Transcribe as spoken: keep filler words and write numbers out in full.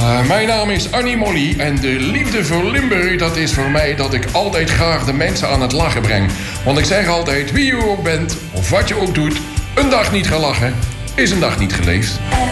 Uh, mijn naam is Annie Molly en de liefde voor Limburg, dat is voor mij dat ik altijd graag de mensen aan het lachen breng. Want ik zeg altijd, wie je ook bent, of wat je ook doet, een dag niet gelachen is een dag niet geleefd.